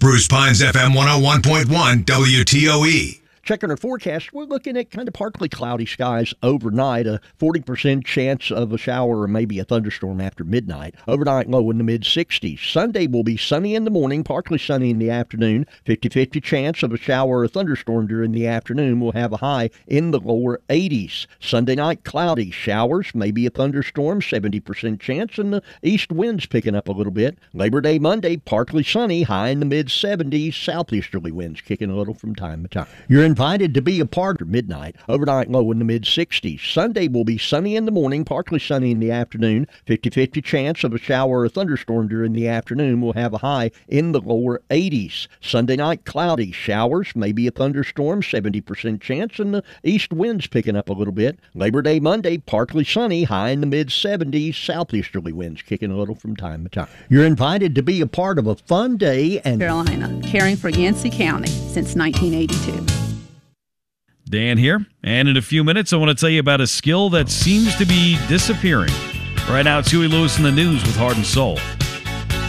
Bruce Pines FM 101.1 WTOE. Checking our forecast, we're looking at kind of partly cloudy skies overnight, a 40% chance of a shower or maybe a thunderstorm after midnight. Overnight low in the mid-60s. Sunday will be sunny in the morning, partly sunny in the afternoon. 50-50 chance of a shower or a thunderstorm during the afternoon. We'll have a high in the lower 80s. Sunday night cloudy, showers, maybe a thunderstorm, 70% chance, and the east winds picking up a little bit. Labor Day Monday, partly sunny, high in the mid-70s. Southeasterly winds kicking a little from time to time. You're invited to be a part of midnight. Overnight low in the mid-60s. Sunday will be sunny in the morning, partly sunny in the afternoon. 50-50 chance of a shower or a thunderstorm during the afternoon. We'll have a high in the lower 80s. Sunday night cloudy, showers, maybe a thunderstorm, 70% chance, and the east winds picking up a little bit. Labor Day Monday, partly sunny, high in the mid-70s. Southeasterly winds kicking a little from time to time. You're invited to be a part of a fun day and Carolina, caring for Yancey County since 1982. Dan here, and in a few minutes I want to tell you about a skill that seems to be disappearing. Right now it's Huey Lewis in the news with Heart and Soul.